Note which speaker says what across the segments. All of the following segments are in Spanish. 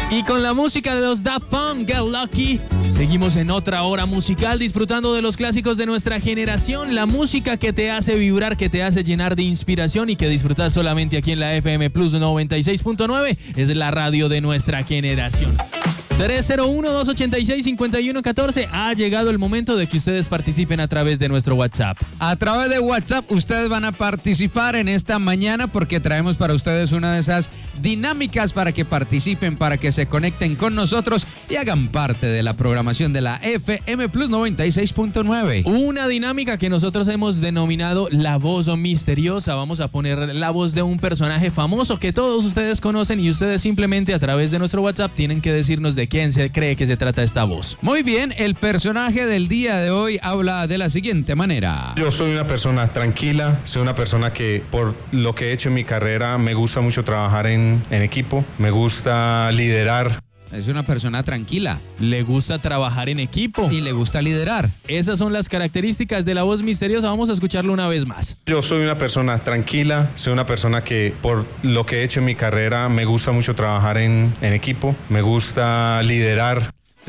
Speaker 1: Y con la música de los Daft Punk, Get Lucky, seguimos en otra hora musical disfrutando de los clásicos de nuestra generación, la música que te hace vibrar, que te hace llenar de inspiración y que disfrutas solamente aquí en la FM Plus 96.9, es la radio de nuestra generación. 301-286-5114. Ha llegado el momento de que ustedes participen a través de nuestro WhatsApp.
Speaker 2: A través de WhatsApp ustedes van a participar en esta mañana porque traemos para ustedes una de esas dinámicas para que participen, para que se conecten con nosotros y hagan parte de la programación de la FM Plus 96.9.
Speaker 1: Una dinámica que nosotros hemos denominado la voz misteriosa. Vamos a poner la voz de un personaje famoso que todos ustedes conocen y ustedes simplemente a través de nuestro WhatsApp tienen que decirnos de quién se cree que se trata esta voz.
Speaker 2: Muy bien, el personaje del día de hoy habla de la siguiente manera.
Speaker 3: Yo soy una persona tranquila, soy una persona que por lo que he hecho en mi carrera me gusta mucho trabajar en equipo, me gusta liderar.
Speaker 2: Es una persona tranquila.
Speaker 1: Le gusta trabajar en equipo.
Speaker 2: Y le gusta liderar.
Speaker 1: Esas son las características de la voz misteriosa. Vamos a escucharlo una vez más.
Speaker 3: Yo soy una persona tranquila, soy una persona que por lo que he hecho en mi carrera me gusta mucho trabajar en equipo, me gusta liderar.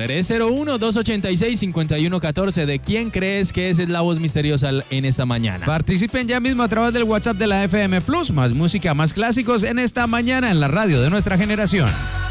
Speaker 1: 301-286-5114. ¿De quién crees que es la voz misteriosa en esta mañana?
Speaker 2: Participen ya mismo a través del WhatsApp de la FM Plus. Más música, más clásicos en esta mañana en la radio de nuestra generación.